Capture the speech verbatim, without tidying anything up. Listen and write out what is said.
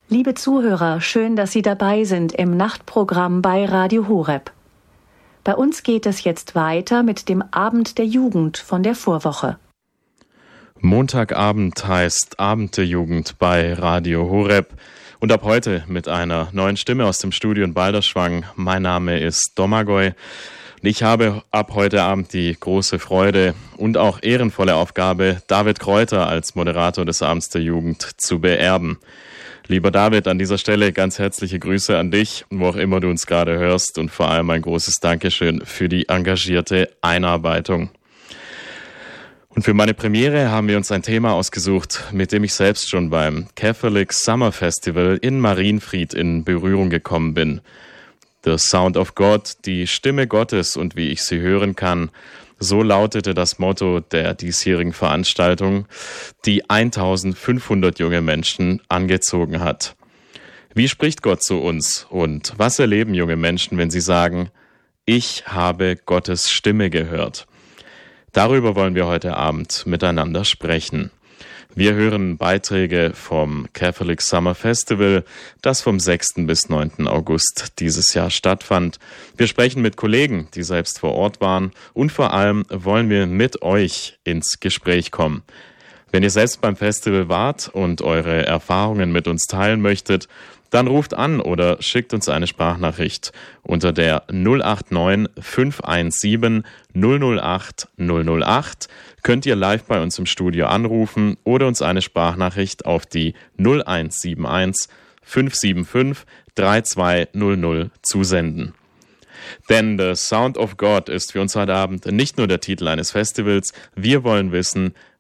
Liebe Zuhörer, schön, dass Sie dabei sind im Nachtprogramm bei Radio Horeb. Bei uns geht es jetzt weiter mit dem Abend der Jugend von der Vorwoche. Montagabend heißt Abend der Jugend bei Radio Horeb und ab heute mit einer neuen Stimme aus dem Studio in Balderschwang. Mein Name ist Domagoj und ich habe ab heute Abend die große Freude und auch ehrenvolle Aufgabe, David Kräuter als Moderator des Abends der Jugend zu beerben. Lieber David, an dieser Stelle ganz herzliche Grüße an dich, wo auch immer du uns gerade hörst, und vor allem ein großes Dankeschön für die engagierte Einarbeitung. Und für meine Premiere haben wir uns ein Thema ausgesucht, mit dem ich selbst schon beim Catholic Summer Festival in Marienfried in Berührung gekommen bin. The Sound of God, die Stimme Gottes und wie ich sie hören kann, so lautete das Motto der diesjährigen Veranstaltung, die eintausendfünfhundert junge Menschen angezogen hat. Wie spricht Gott zu uns und was erleben junge Menschen, wenn sie sagen, ich habe Gottes Stimme gehört? Darüber wollen wir heute Abend miteinander sprechen. Wir hören Beiträge vom Catholic Summer Festival, das vom sechsten bis neunten August dieses Jahr stattfand. Wir sprechen mit Kollegen, die selbst vor Ort waren, und vor allem wollen wir mit euch ins Gespräch kommen. Wenn ihr selbst beim Festival wart und eure Erfahrungen mit uns teilen möchtet, dann ruft an oder schickt uns eine Sprachnachricht unter der null acht neun fünf eins sieben null null acht null null acht. Könnt ihr live bei uns im Studio anrufen oder uns eine Sprachnachricht auf die null eins sieben eins fünf sieben fünf drei zwei null null zusenden. Denn The Sound of God ist für uns heute Abend nicht nur der Titel eines Festivals. Wir wollen wissen,